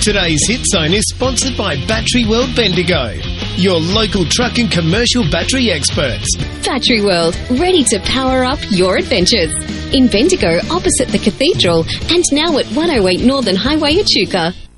Today's Hit Zone is sponsored by Battery World Bendigo, your local truck and commercial battery experts. Battery World, ready to power up your adventures. In Bendigo, opposite the Cathedral, and now at 108 Northern Highway, Echuca.